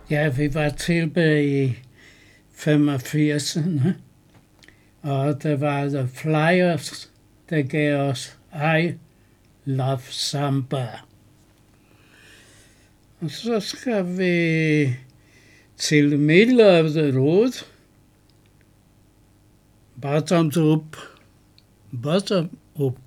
Ja, vi var tilbage i 85'erne, og der var The Flyers, der gav os I Love Samba. Og så skal vi til the middle of the road, bottom up